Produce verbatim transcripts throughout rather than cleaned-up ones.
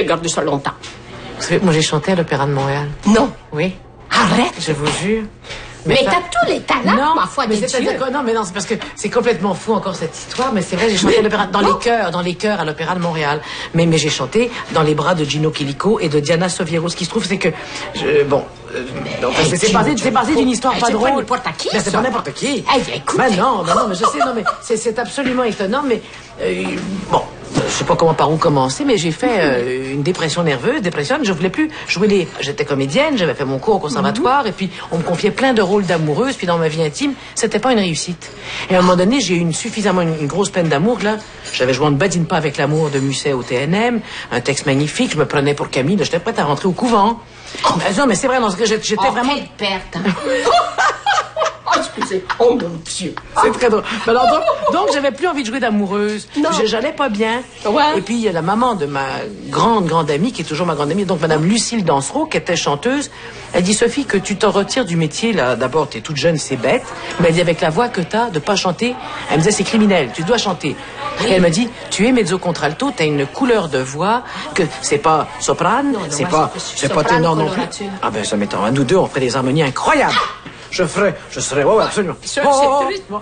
t'ai gardé ça longtemps. Vous savez, moi j'ai chanté à l'Opéra de Montréal. Non. Oui. Arrête. Je vous jure. Mais, mais ça... t'as tous les talents, non, ma foi mais de Dieu. Quoi, non, mais non, c'est parce que c'est complètement fou encore cette histoire. Mais c'est vrai, j'ai chanté à l'opéra, dans les chœurs, dans les chœurs à l'Opéra de Montréal. Mais, mais j'ai chanté dans les bras de Gino Chilico et de Diana Soviero. Ce qui se trouve, c'est que je, bon, euh, c'est c'est parti, c'est parti d'une histoire pas drôle. C'est pas n'importe qui. Mais c'est pas n'importe qui. Eh bien, écoute. Ben non, ben non, mais je sais, non, mais c'est c'est absolument étonnant, mais euh, bon. Je sais pas comment par où commencer, mais j'ai fait euh, une dépression nerveuse, dépression. Je voulais plus jouer les. J'étais comédienne, j'avais fait mon cours au conservatoire, mm-hmm. et puis on me confiait plein de rôles d'amoureuse. Puis dans ma vie intime, c'était pas une réussite. Et à un moment donné, j'ai eu une suffisamment une, une grosse peine d'amour là. J'avais joué en ne badine pas avec l'amour de Musset au T N M, un texte magnifique. Je me prenais pour Camille. J'étais prête à rentrer au couvent. Oh. Mais non, mais c'est vrai, dans ce que j'étais oh, vraiment. Quelle perte. Hein. Oh, excusez. Oh mon Dieu. C'est très drôle. Alors, donc, donc j'avais plus envie de jouer d'amoureuse. J'allais pas bien. Ouais. Et puis, il y a la maman de ma grande, grande amie, qui est toujours ma grande amie, donc Madame Lucille Dansereau, qui était chanteuse. Elle dit, Sophie, que tu t'en retires du métier, là. D'abord, t'es toute jeune, c'est bête. Mais elle dit, avec la voix que t'as, de pas chanter, elle me disait, c'est criminel, tu dois chanter. Oui. Et elle me dit, tu es mezzo-contralto, t'as une couleur de voix, que c'est pas soprane, c'est pas, c'est pas ténor non plus. Ah ben, ça m'étonne. Nous deux, on ferait des harmonies incroyables. Je ferais, je serais, ouais, ouais, absolument. C'est oh, oh,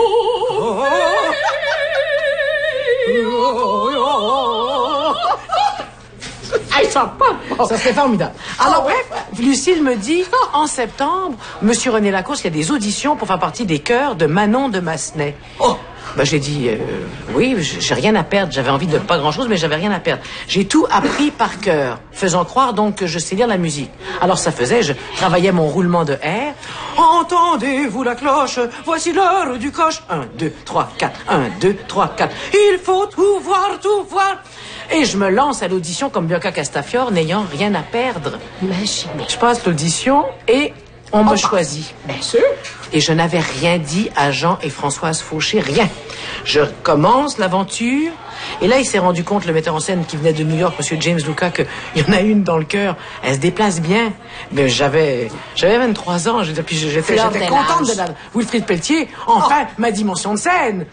oh, Hey, ça pas. Ça serait formidable. Alors, oh, bref, ouais. Lucille me dit, en septembre, Monsieur René Lacoste, il y a des auditions pour faire partie des chœurs de Manon de Massenet. Oh! Ben, j'ai dit, euh, oui, j'ai rien à perdre. J'avais envie de pas grand-chose, mais j'avais rien à perdre. J'ai tout appris par cœur, faisant croire donc que je sais lire la musique. Alors ça faisait, je travaillais mon roulement de R. Entendez-vous la cloche? Voici l'heure du coche. Un, deux, trois, quatre. Un, deux, trois, quatre. Il faut tout voir, tout voir. Et je me lance à l'audition comme Bianca Castafiore, n'ayant rien à perdre. Imaginez. Je passe l'audition et on oh, me choisit. Bien sûr. Et je n'avais rien dit à Jean et Françoise Fauché, rien. Je commence l'aventure, et là, il s'est rendu compte, le metteur en scène qui venait de New York, Monsieur James Luca, qu'il y en a une dans le cœur. Elle se déplace bien. Mais j'avais, j'avais vingt-trois ans, puis j'étais, j'étais contente de la... Wilfrid Pelletier, enfin, oh. ma dimension de scène.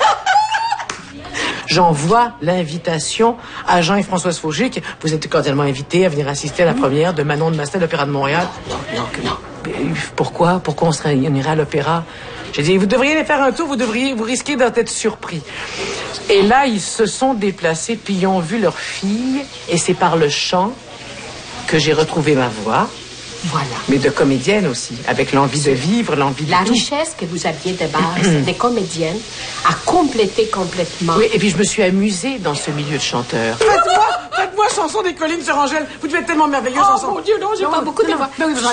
J'envoie l'invitation à Jean et Françoise Fauché, qui vous êtes cordialement invités à venir assister à la première de Manon de Massenet, l'Opéra de Montréal. Non, non, non. Pourquoi? Pourquoi on, serait, on irait à l'opéra? J'ai dit, vous devriez aller faire un tour, vous devriez, vous risquez d'être surpris. Et là, ils se sont déplacés, puis ils ont vu leur fille, et c'est par le chant que j'ai retrouvé ma voix. Voilà. Mais de comédienne aussi, avec l'envie de vivre, l'envie de La tout. richesse que vous aviez de base des comédiennes a complété complètement. Oui, et puis je me suis amusée dans ce milieu de chanteurs. Faites-moi, faites-moi chanson des collines sur Angèle. Vous devez être tellement merveilleuse. Oh chanson. Mon Dieu, non, j'ai pas beaucoup de voix.